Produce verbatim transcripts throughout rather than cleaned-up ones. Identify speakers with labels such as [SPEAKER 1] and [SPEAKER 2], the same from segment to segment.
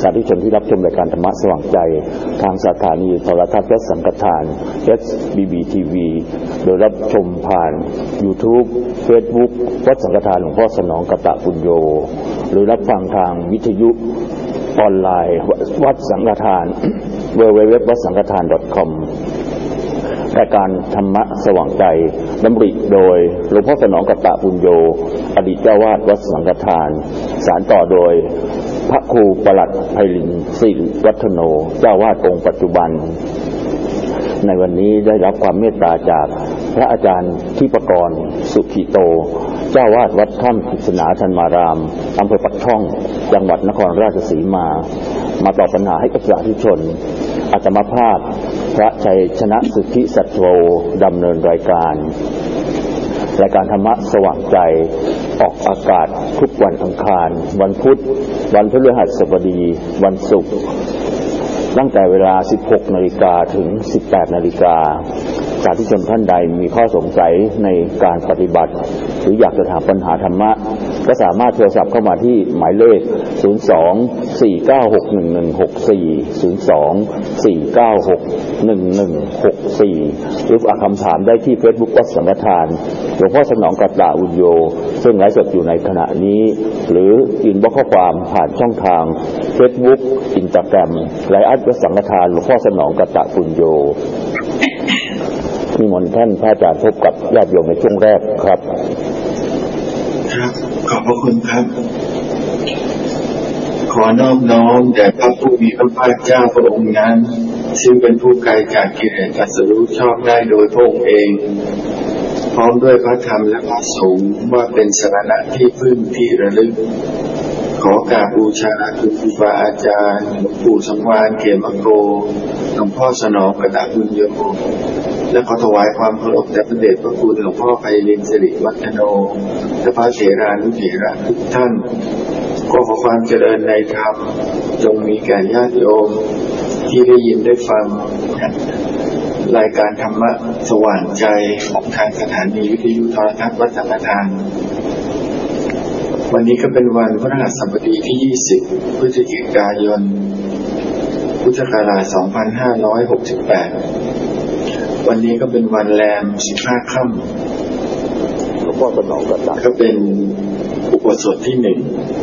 [SPEAKER 1] สาธุชนที่รับชมรายการธรรมะสว่างใจทางสถานีโทรทัศน์วัดสังฆทาน เอส บี บี ที วี โดยรับชมผ่าน YouTube Facebook วัดสังฆทานหลวงพ่อสนองกตปุญโญหรือรับฟังทางวิทยุออนไลน์วัดสังฆทาน ดับเบิลยู ดับเบิลยู ดับเบิลยู ดอท วัดสังฆทาน ดอท คอม รายการธรรมะสว่างใจดำริโดยหลวงพ่อสนองกตปุญโญอดีตเจ้าวาดวัดสังฆทานสานต่อโดยพระครูประหลัดไพลินศิริวัฒโนเจ้าวาดองค์ปัจจุบันในวันนี้ได้รับความเมตตาจากพระอาจารย์ทิปกรสุขิโตเจ้าวาดวัดถ้ำกฤษณาธรรมารามอำเภอปักช่องจังหวัดนครราชสีมามาตอบปัญหาให้กับสาธุชนอาตมาภาพพระชัยชนะสุทธิสัตโธดำเนินรายการรายการธรรมะสว่างใจออกอากาศทุกวันอังคารวันพุธวันพฤหัสบดีวันศุกร์ตั้งแต่เวลา สิบหกนาฬิกา ถึง สิบแปดนาฬิกาสาธุชนท่านใดมีข้อสงสัยในการปฏิบัติหรืออยากจะถามปัญหาธรรมะก็สามารถโทรศัพท์เข้ามาที่หมายเลข ศูนย์ สอง สี่ เก้า หก หนึ่ง หนึ่ง หก สี่ ศูนย์ สอง สี่ เก้า หก หนึ่ง หนึ่ง หก สี่หรือฝากคำถามได้ที่ Facebook วัดสังฆทานหลวงพ่อสนองกตปุญโญซึ่งไลฟ์สดอยู่ในขณะนี้หรืออินบ็อกซ์ข้อความผ่านช่องทาง Facebook Instagram ไลฟ์อัพวัดสังฆทานหลวงพ่อสนองกตปุญโญนิมนต์ท่านพระอาจารย์พบกับญาติโยมในช่วงแรกครับ
[SPEAKER 2] ครับขอบพระคุณครับขอนอบน้อมแด่พระผู้มีพระภาคเจ้าพระองค์นั้นซึ่งเป็นผู้ไกลจากกิเลสตรัสรู้ชอบได้โดยพระองค์เองพร้อมด้วยพระธรรมและพระสงฆ์ว่าเป็นสรณะที่พึ่งที่ระลึกขอกราบบูชาคุณครูบาอาจารย์หลวงปู่สังวาลเขมโกหลวงพ่อสนองกตปุญโญและขอถวายความเคารพแด่พระเดชพระคุณหลวงพ่อไพลินศิริวัฒโนและพระเถรานุเถระทุกท่านก็ขอความเจริญในธรรมจงมีแก่ญาติโยมที่ได้ยินได้ฟังรายการธรรมะสว่างใจของทางสถานีวิทยุโทรทัศน์วัดสังฆทานวันนี้ก็เป็นวันพฤหัสบดีที่ยี่สิบพฤศจิกายนพุทธศักราชสองพันห้าร้อยหกสิบแปดวันนี้ก็เป็นวันแรมสิบห้าค่ำ
[SPEAKER 1] หลวงพ่อสนองกต
[SPEAKER 2] ก็เป็นอุโบสถที่หนึ่ง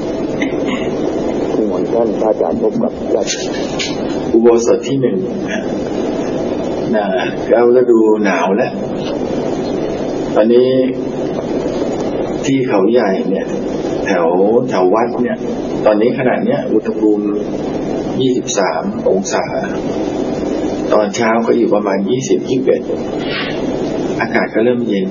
[SPEAKER 1] นิมนต์ท่านพระอาจารย์พบกับญาติ
[SPEAKER 2] อุโบสถที่หนึ่งนะแล้วฤดูหนาวแล้วตอนนี้ที่เขาใหญ่เนี่ยแถวแถววัดเนี่ยตอนนี้ขนาดเนี้ยอุณหภูมิยี่สิบสามองศาตอนเช้าก็อยู่ประมาณยี่สิบ ยี่สิบเอ็ดอากาศก็เริ่มเย็น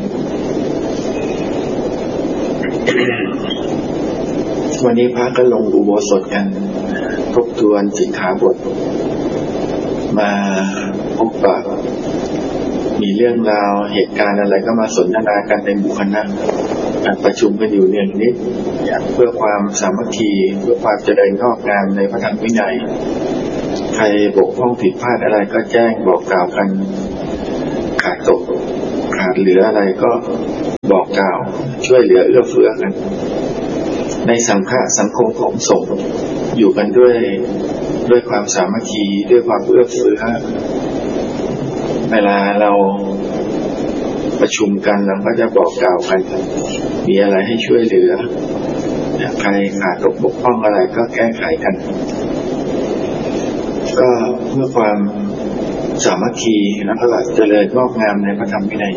[SPEAKER 2] วันนี้พระก็ลงอุโบสถกันทบทวนสิกขาบทมาพบปะมีเรื่องราวเหตุการณ์อะไรก็มาสนทนากันในหมู่คณะประชุมกันอยู่เนืองนิดเพื่อความสามัคคีเพื่อความเจริญงอกงามในพระธรรมวินัยใครบกพร่องผิดพลาดอะไรก็แจ้งบอกกล่าวกันขาดตกขาดเหลืออะไรก็บอกกล่าวช่วยเหลือเอื้อเฟื้อกันในสังฆะสังคมของสงฆ์อยู่กันด้วยด้วยความสามัคคีด้วยความเอื้อเฟื้อเวลาเราประชุมกันเราก็จะบอกกล่าวกันมีอะไรให้ช่วยเหลือใครขาดตกบกพร่องอะไรก็แก้ไขกันก็เพื่อความสามัคคีและก็เจริญงอกงามในพระธรรมวินัย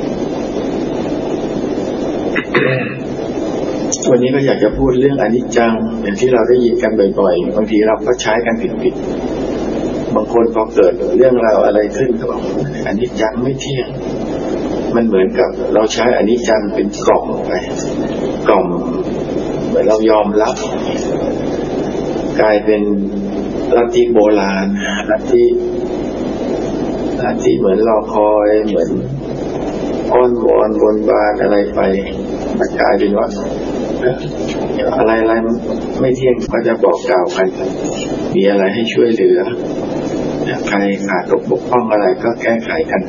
[SPEAKER 2] วันนี้ก็อยากจะพูดเรื่องอนิจจังอย่างที่เราได้ยินกันบ่อยๆบางทีเราก็ใช้กันผิดๆบางคนพอเกิดเรื่องราวอะไรขึ้นก็บอกอนิจจังไม่เที่ยงมันเหมือนกับเราใช้อนิจจังเป็นกล่องไปกล่องเหมือนเรายอมรับกลายเป็นลัทธิโบราณลัทธิลัทธิเหมือนรอคอยเหมือนอ้อนวอนบนบานอะไรไปมันกลายเป็นว่าอะไรอะไรไม่เที่ยงก็จะบอกกล่าวกันมีอะไรให้ช่วยเหลือใครขาดตกบกพร่องอะไรก็แก้ไขกัน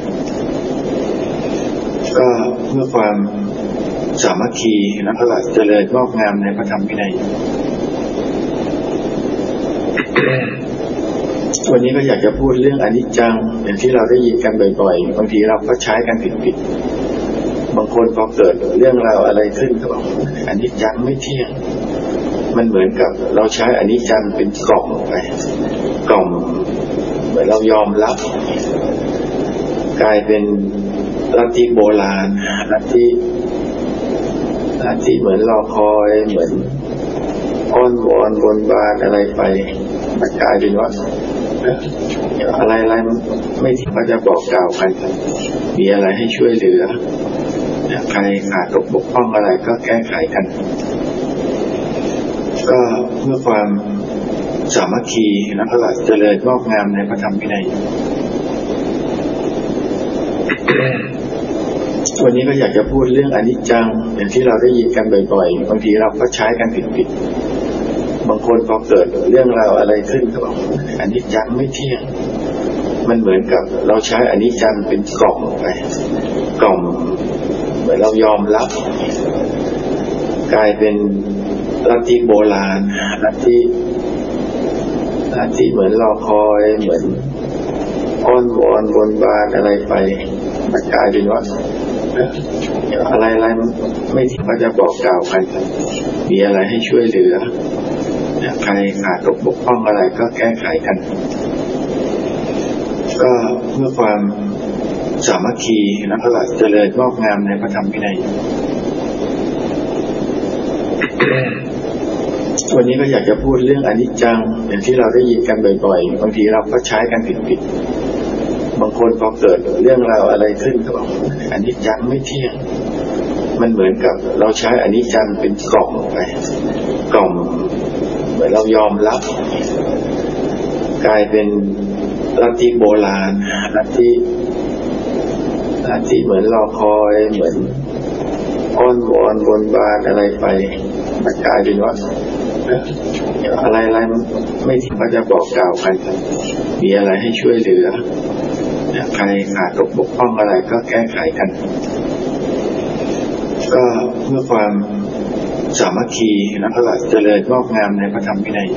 [SPEAKER 2] ก็เพื่อความสามัคคีและก็เจริญงอกงามในพระธรรมวินัยวันนี้ก็อยากจะพูดเรื่องอนิจจังอย่างที่เราได้ยินกันบ่อยๆบางทีเราก็ใช้กันผิดๆบางคนพอเกิดเรื่องราวอะไรขึ้นก็บอกอนิจจังไม่เที่ยงมันเหมือนกับเราใช้อนิจจังเป็นกล่องไปกล่องเหมือนเรายอมรับกลายเป็นลัทธิโบราณลัทธิลัทธิเหมือนรอคอยเหมือนอ้อนวอนบนบานอะไรไปมันกลายเป็นว่าอะไรอะไรไม่ที่เขาจะบอกกล่าวกันมีอะไรให้ช่วยเหลือใครขาดตกบกพร่องอะไรก็แก้ไขกันก็เพื่อความสามัคคีแล้วก็เจริญงอกงามในพระธรรมวินัยวันนี้ก็อยากจะพูดเรื่องอนิจจังอย่างที่เราได้ยินกันบ่อยๆบางทีเราก็ใช้กันผิดๆบางคนพอเกิดเรื่องราวอะไรขึ้นก็บอกอนิจจังไม่เที่ยงมันเหมือนกับเราใช้อนิจจังเป็นกล่องไปกล่องเหมือนเรายอมรับกลายเป็นลัทธิโบราณลัทธิลัทธิเหมือนรอคอยเหมือนอ้อนวอนบนบานอะไรไปมันกลายเป็นว่าอะไรอะไรไม่ที่เขาจะบอกกล่าวกันมีอะไรให้ช่วยเหลือใครขาดตกบกพร่องอะไรก็แก้ไขกันก็เพื่อความสามัคคีแล้วก็เจริญงอกงามในพระธรรมวินัยวันนี้ก็อยากจะพูดเรื่องอนิจจังอย่างที่เราได้ยินกันบ่อยๆบางทีเราก็ใช้กันผิดๆบางคนพอเกิดเรื่องราวอะไรขึ้นก็บอกอนิจจังไม่เที่ยงมันเหมือนกับเราใช้อนิจจังเป็นกล่องไปกล่องเหมือนเรายอมรับกลายเป็นลัทธิโบราณลัทธิลัทธิเหมือนรอคอยเหมือนอ้อนวอนบนบานอะไรไปมันกลายเป็นว่าอะไรอะไรไม่ที่เขาจะบอกกล่าวกันมีอะไรให้ช่วยเหลือใครขาดตกบกพร่องอะไรก็แก้ไขกันก็เพื่อความสามัคคีแล้วก็เจริญงอกงามในพระธรรมวินัย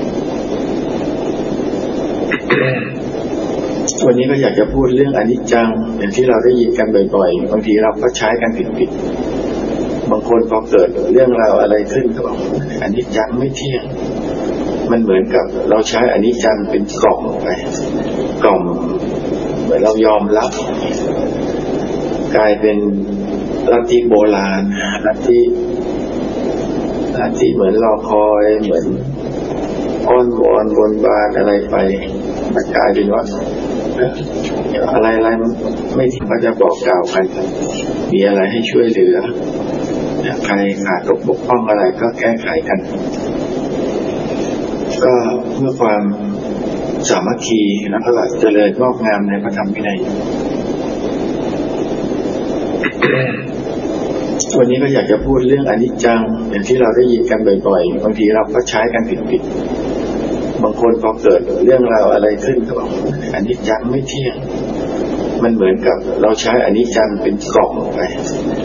[SPEAKER 2] วันนี้ก็อยากจะพูดเรื่องอนิจจังอย่างที่เราได้ยินกันบ่อยๆบางทีเราก็ใช้กันผิดๆบางคนพอเกิดเรื่องราวอะไรขึ้นก็บอกอนิจจังไม่เที่ยงมันเหมือนกับเราใช้อนิจจังเป็นกล่องไปกล่องเหมือนเรายอมรับกลายเป็นลัทธิโบราณลัทธิลัทธิเหมือนรอคอยเหมือนอ้อนวอนบนบานอะไรไปมันกลายเป็นว่าอะไรอะไรไม่ที่เขาจะบอกกล่าวกันมีอะไรให้ช่วยเหลือใครขาดตกบกพร่องอะไรก็แก้ไขกันก็เพื่อความสามัคคีแล้วก็เจริญงอกงามในพระธรรมวินัยวันนี้ก็อยากจะพูดเรื่องอนิจจังอย่างที่เราได้ยินกันบ่อยๆบางทีเราก็ใช้กันผิดๆบางคนพอเกิดเรื่องราวอะไรขึ้นก็บอกอนิจจังไม่เที่ยงมันเหมือนกับเราใช้อนิจจังเป็นกล่องไป